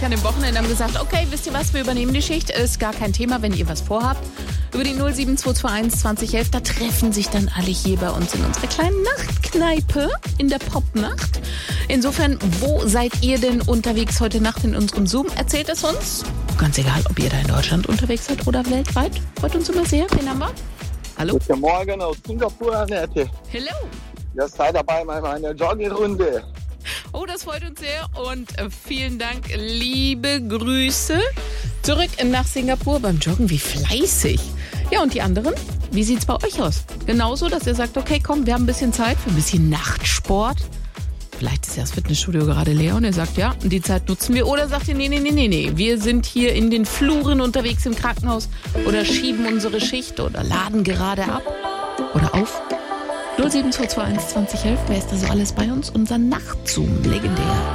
An dem Wochenende haben gesagt, okay, wisst ihr was, wir übernehmen die Schicht. Ist gar kein Thema, wenn ihr was vorhabt. Über die 07221 2011, da treffen sich dann alle hier bei uns in unserer kleinen Nachtkneipe in der Popnacht. Insofern, wo seid ihr denn unterwegs heute Nacht in unserem Zoom? Erzählt es uns. Ganz egal, ob ihr da in Deutschland unterwegs seid oder weltweit. Freut uns immer sehr. Wen haben wir? Hallo? Guten Morgen aus Singapur, Annette. Hello. Ja, seid dabei bei meiner Joggingrunde. Oh, das freut uns sehr und vielen Dank, liebe Grüße. Zurück nach Singapur beim Joggen, wie fleißig. Ja, und die anderen? Wie sieht's bei euch aus? Genauso, dass ihr sagt, okay, komm, wir haben ein bisschen Zeit für ein bisschen Nachtsport. Vielleicht ist ja das Fitnessstudio gerade leer und ihr sagt, ja, die Zeit nutzen wir. Oder sagt ihr, nee, wir sind hier in den Fluren unterwegs im Krankenhaus oder schieben unsere Schicht oder laden gerade ab oder auf. 07221 2011, wer ist da so alles bei uns? Unser Nachtzoom, legendär.